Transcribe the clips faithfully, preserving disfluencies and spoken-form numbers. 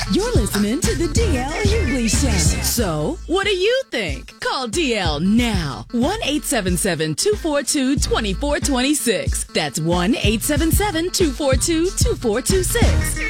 You're listening to the D L Hughley Show. So, what do you think? Call D L now. one eight seven seven, two four two, two four two six. That's one eight seven seven, two four two, two four two six.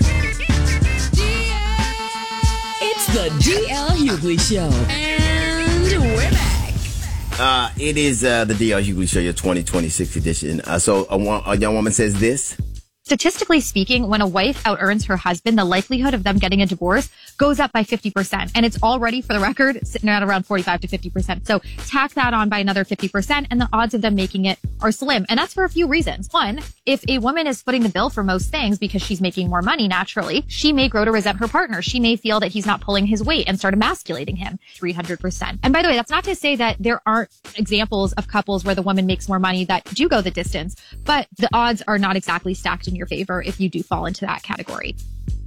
It's the D L Hughley Show. And we're back. Uh, it is uh, the D L Hughley Show, your twenty twenty-six edition. Uh, so a, a young woman says this. Statistically speaking, when a wife out-earns her husband, the likelihood of them getting a divorce goes up by fifty percent. And it's already, for the record, sitting at around forty-five to fifty percent. So tack that on by another fifty percent, and the odds of them making it are slim. And that's for a few reasons. One, if a woman is footing the bill for most things because she's making more money naturally, she may grow to resent her partner. She may feel that he's not pulling his weight and start emasculating him three hundred percent. And by the way, that's not to say that there aren't examples of couples where the woman makes more money that do go the distance, but the odds are not exactly stacked in your favor if you do fall into that category.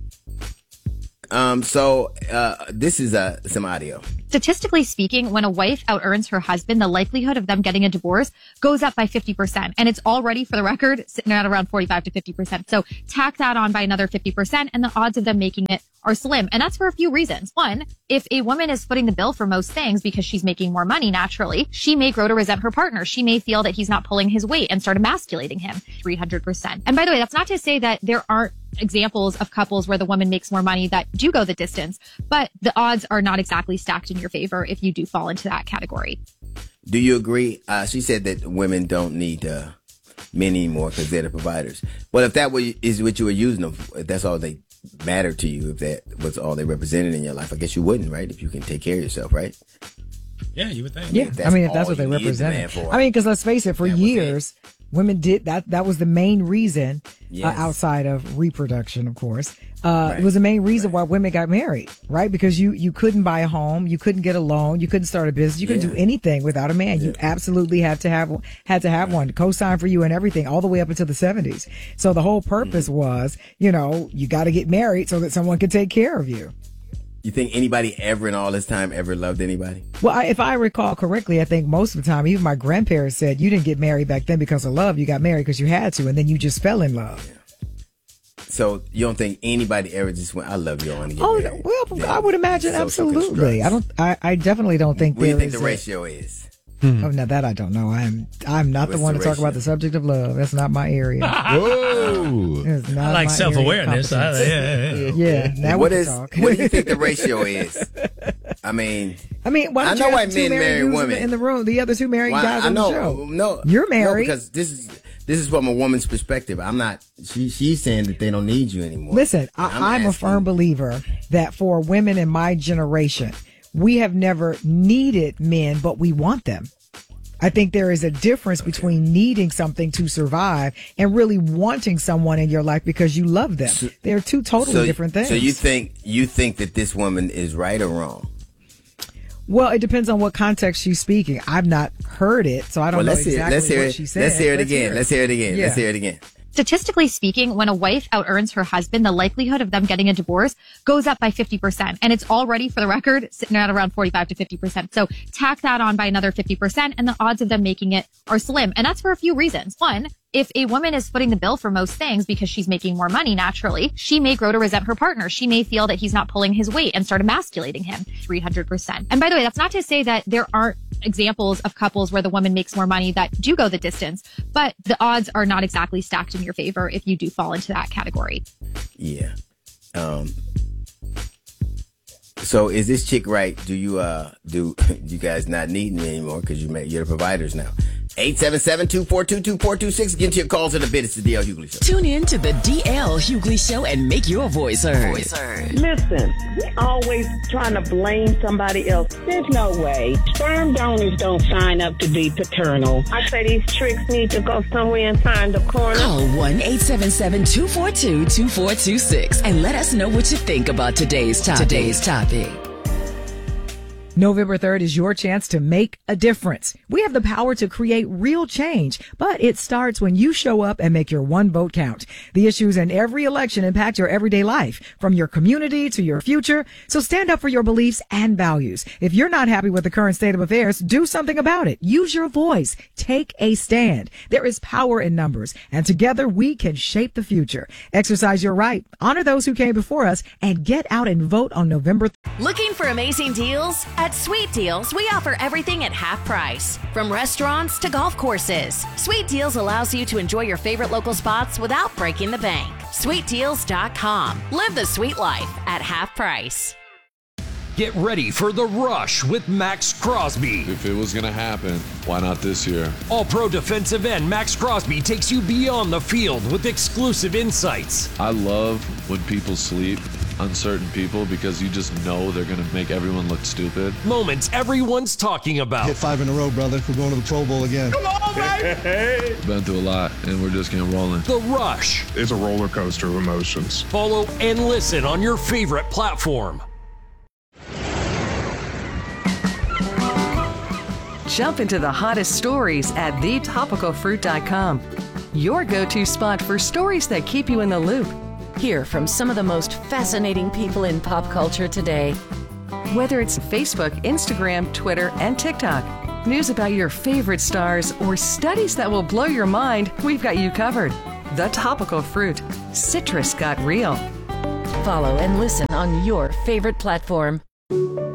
Um, so, uh, this is, uh, some audio. Statistically speaking, when a wife out-earns her husband, the likelihood of them getting a divorce goes up by fifty percent. And it's already, for the record, sitting at around forty-five to fifty percent. So tack that on by another fifty percent, and the odds of them making it are slim. And that's for a few reasons. One, if a woman is footing the bill for most things because she's making more money naturally, she may grow to resent her partner. She may feel that he's not pulling his weight and start emasculating him three hundred percent. And by the way, that's not to say that there aren't examples of couples where the woman makes more money that do go the distance, but the odds are not exactly stacked in your favor if you do fall into that category. Do you agree? Uh, she said that women don't need uh, men anymore because they're the providers. Well, if that was, is what you were using them for, if that's all they matter to you, if that was all they represented in your life, I guess you wouldn't, right? If you can take care of yourself, right? Yeah, you would think. Yeah, I mean, if that's what they represented. I mean, because let's face it, for years, women did that. That was the main reason, yes. uh, outside of reproduction, of course. Uh, right. It was the main reason right. why women got married, right? Because you, you couldn't buy a home, you couldn't get a loan, you couldn't start a business, you couldn't yeah. do anything without a man. Yeah. You absolutely had to have had to have right. one, co-sign for you and everything, all the way up until the seventies. So the whole purpose mm-hmm. was, you know, you got to get married so that someone could take care of you. You think anybody ever in all this time ever loved anybody? Well, I, if I recall correctly, I think most of the time, even my grandparents said you didn't get married back then because of love. You got married because you had to, and then you just fell in love. Yeah. So you don't think anybody ever just went, I love you, I want to get oh, married? Well, yeah. I would imagine absolutely. I don't. I, I definitely don't think what there do you think is the a, ratio is? Hmm. Oh, now that I don't know. I'm I'm not What's the one the to talk ratio? about the subject of love. That's not my area. Whoa! It's not I like my self-awareness. area of I, yeah, yeah, yeah. yeah now what we is? can talk. What do you think the ratio is? I mean, I mean, why don't I know you why have the two men married marry dudes women in the room? The other two married Why, guys I on know, the show. No, you're married no, because this is this is from a woman's perspective. I'm not. She she's saying that they don't need you anymore. Listen, I, I'm, I'm a firm believer that for women in my generation, we have never needed men, but we want them. I think there is a difference okay. between needing something to survive and really wanting someone in your life because you love them. So, They're two totally so, different things. So you think you think that this woman is right or wrong? Well, it depends on what context she's speaking. I've not heard it, so I don't well, know let's exactly hear, let's hear what it. she said. Let's hear it let's again. Hear it. Let's hear it again. Yeah. Let's hear it again. Statistically speaking, when a wife out-earns her husband, the likelihood of them getting a divorce goes up by fifty percent. And it's already, for the record, sitting at around forty-five to fifty percent. So tack that on by another fifty percent, and the odds of them making it are slim. And that's for a few reasons. One, if a woman is footing the bill for most things because she's making more money naturally, she may grow to resent her partner. She may feel that he's not pulling his weight and start emasculating him three hundred percent. And by the way, that's not to say that there aren't examples of couples where the woman makes more money that do go the distance, but the odds are not exactly stacked in your favor if you do fall into that category. Yeah. Um, so is this chick right? Do you, uh, do you guys not need me anymore because you you're the providers now? eight seven seven, two four two, two four two six. Get to your calls in a bit. It's the D L Hughley Show. Tune in to the D L Hughley Show and make your voice heard. Voice heard. Listen, we always trying to blame somebody else. There's no way. Sperm donors don't sign up to be paternal. I say these tricks need to go somewhere and find a corner. Call one eight seven seven, two four two, two four two six and let us know what you think about today's topic. Today's topic. November third is your chance to make a difference. We have the power to create real change, but it starts when you show up and make your one vote count. The issues in every election impact your everyday life, from your community to your future. So stand up for your beliefs and values. If you're not happy with the current state of affairs, do something about it. Use your voice. Take a stand. There is power in numbers, and together we can shape the future. Exercise your right, honor those who came before us, and get out and vote on November third. Looking for amazing deals? At Sweet Deals, we offer everything at half price. From restaurants to golf courses, Sweet Deals allows you to enjoy your favorite local spots without breaking the bank. sweet deals dot com. Live the sweet life at half price. Get ready for The Rush with Max Crosby. If it was going to happen, why not this year? All-Pro defensive end Max Crosby takes you beyond the field with exclusive insights. I love when people sleep on certain people because you just know they're going to make everyone look stupid. Moments everyone's talking about. Hit five in a row, brother. We're going to the Pro Bowl again. Come on, baby! Been through a lot, and we're just getting rolling. The Rush. It's a roller coaster of emotions. Follow and listen on your favorite platform. Jump into the hottest stories at the topical fruit dot com. Your go-to spot for stories that keep you in the loop. Hear from some of the most fascinating people in pop culture today. Whether it's Facebook, Instagram, Twitter, and TikTok, news about your favorite stars, or studies that will blow your mind, we've got you covered. The Topical Fruit. Citrus got real. Follow and listen on your favorite platform.